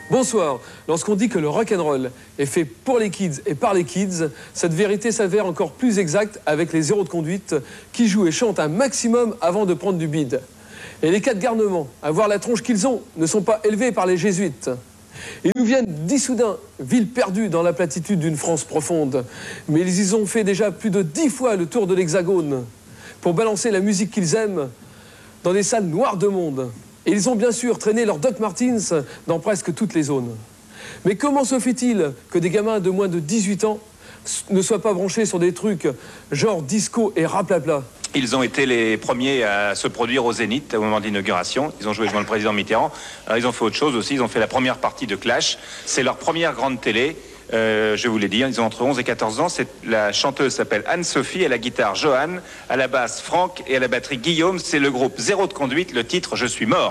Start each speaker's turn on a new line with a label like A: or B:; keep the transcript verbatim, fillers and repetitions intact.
A: Bonsoir. Lorsqu'on dit que le rock'n'roll est fait pour les kids et par les kids, cette vérité s'avère encore plus exacte avec les zéros de conduite qui jouent et chantent un maximum avant de prendre du bide. Et les quatre garnements, à voir la tronche qu'ils ont, ne sont pas élevés par les jésuites. Ils nous viennent d'Issoudun, ville perdue dans la platitude d'une France profonde. Mais ils y ont fait déjà plus de dix fois le tour de l'Hexagone pour balancer la musique qu'ils aiment dans des salles noires de monde. Et ils ont bien sûr traîné leur Doc Martens dans presque toutes les zones. Mais comment se fait-il que des gamins de moins de dix-huit ans ne soient pas branchés sur des trucs genre disco et raplapla?
B: Ils ont été les premiers à se produire au Zénith au moment de l'inauguration. Ils ont joué devant le président Mitterrand. Alors, ils ont fait autre chose aussi. Ils ont fait la première partie de Clash. C'est leur première grande télé. Euh, je vous l'ai dit, ils ont entre onze et quatorze ans. C'est, la chanteuse s'appelle Anne-Sophie, à la guitare Johan, à la basse Franck et à la batterie Guillaume. C'est le groupe Zéro de conduite, le titre « Je suis mort ».